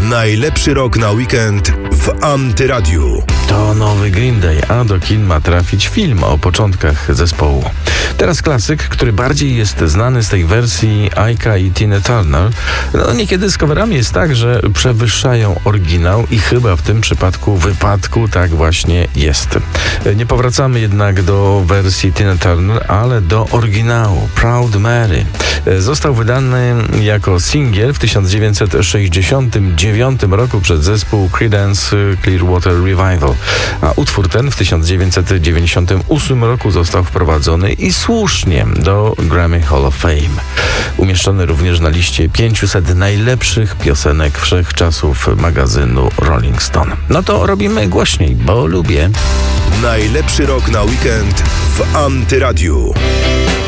Najlepszy rok na weekend w Antyradiu. To nowy Green Day, a do kin ma trafić film o początkach zespołu. Teraz klasyk, który bardziej jest znany z tej wersji Ika i Tina Turner. Niekiedy z coverami jest tak, że przewyższają oryginał i chyba w tym wypadku tak właśnie jest. Nie powracamy jednak do wersji Tina Turner, ale do oryginału Proud Mary. Został wydany jako singiel w 1969 roku przez zespół Creedence Clearwater Revival, a utwór ten w 1998 roku został wprowadzony i słusznie do Grammy Hall of Fame. Umieszczony również na liście 500 najlepszych piosenek wszechczasów magazynu Rolling Stone. No to robimy głośniej, bo lubię. Najlepszy rok na weekend w Antyradiu.